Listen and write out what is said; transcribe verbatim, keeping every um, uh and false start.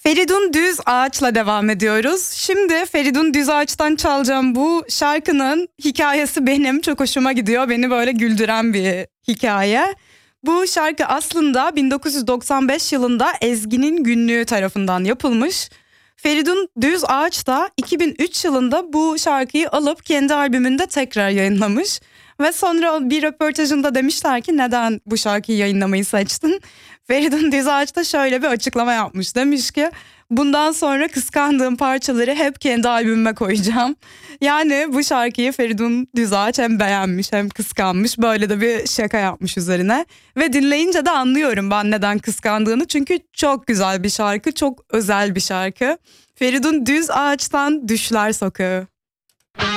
Feridun Düz Ağaç'la devam ediyoruz. Şimdi Feridun Düz Ağaç'tan çalacağım bu şarkının hikayesi benim çok hoşuma gidiyor. Beni böyle güldüren bir hikaye. Bu şarkı aslında bin dokuz yüz doksan beş yılında Ezgi'nin Günlüğü tarafından yapılmış. Feridun Düz Ağaç da iki bin üç yılında bu şarkıyı alıp kendi albümünde tekrar yayınlamış. Ve sonra bir röportajında demişler ki neden bu şarkıyı yayınlamayı seçtin? Feridun Düz Ağaç da şöyle bir açıklama yapmış. Demiş ki bundan sonra kıskandığım parçaları hep kendi albümüme koyacağım. Yani bu şarkıyı Feridun Düz Ağaç hem beğenmiş hem kıskanmış. Böyle de bir şaka yapmış üzerine. Ve dinleyince de anlıyorum ben neden kıskandığını. Çünkü çok güzel bir şarkı, çok özel bir şarkı. Feridun Düz Ağaç'tan Düşler Sokağı.